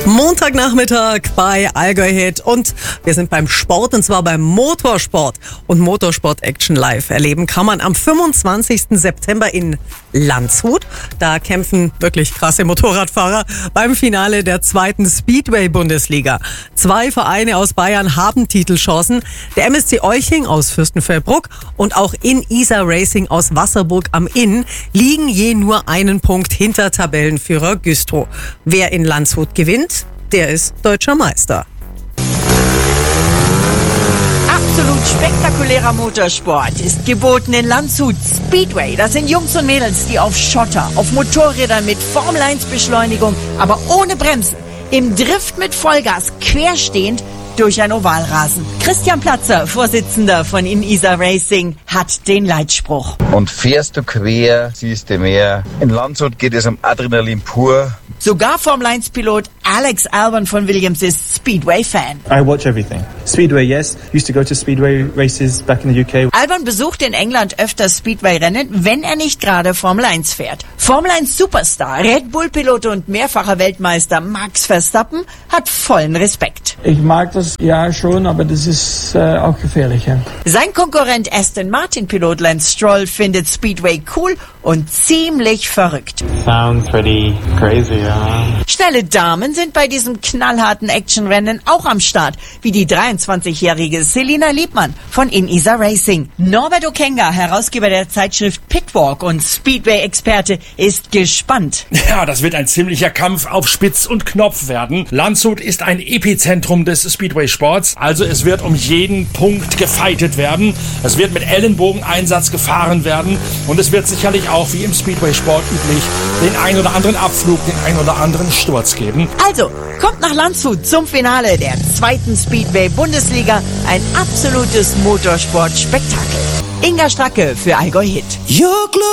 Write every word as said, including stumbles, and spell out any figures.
Montagnachmittag bei Allgäu Hit und wir sind beim Sport und zwar beim Motorsport. Und Motorsport Action Live erleben kann man am fünfundzwanzigsten September in Landshut. Da kämpfen wirklich krasse Motorradfahrer beim Finale der zweiten Speedway-Bundesliga. Zwei Vereine aus Bayern haben Titelchancen. Der M S C Olching aus Fürstenfeldbruck und auch In Isar Racing aus Wasserburg am Inn liegen je nur einen Punkt hinter Tabellenführer Güstrow. Wer in Landshut gewinnt, der ist deutscher Meister. Absolut spektakulärer Motorsport ist geboten in Landshut. Speedway, das sind Jungs und Mädels, die auf Schotter, auf Motorrädern mit Formel eins Beschleunigung, aber ohne Bremsen, im Drift mit Vollgas, querstehend durch ein Ovalrasen. Christian Platzer, Vorsitzender von In Isar Racing, hat den Leitspruch. Und fährst du quer, siehst du mehr. In Landshut geht es um Adrenalin pur. Sogar Formel eins Pilot Alex Albon von Williams ist Speedway-Fan. I watch everything. Speedway, yes. Used to go to Speedway races back in the U K. Albon besucht in England öfter Speedway-Rennen, wenn er nicht gerade Formel eins fährt. Formel eins Superstar, Red Bull-Pilot und mehrfacher Weltmeister Max Verstappen hat vollen Respekt. Ich mag das ja schon, aber das ist äh, auch gefährlich. Ja. Sein Konkurrent Aston Martin-Pilot Lance Stroll findet Speedway cool und ziemlich verrückt. Sounds pretty crazy, yeah. Schnelle Damen sind bei diesem knallharten Actionrennen auch am Start, wie die dreiundzwanzigjährige Selina Liebmann von In Isar Racing. Norbert Okenga, Herausgeber der Zeitschrift Pitwalk und Speedway-Experte, ist gespannt. Ja, das wird ein ziemlicher Kampf auf Spitz und Knopf werden. Landshut ist ein Epizentrum des Speedway-Sports, also es wird um jeden Punkt gefeitet werden. Es wird mit Ellenbogeneinsatz gefahren werden und es wird sicherlich auch wie im Speedway-Sport üblich den ein oder anderen Abflug, den ein oder anderen Sturz geben. Also, kommt nach Landshut zum Finale der zweiten Speedway-Bundesliga. Ein absolutes Motorsport-Spektakel. Inga Stracke für Allgäu Hit.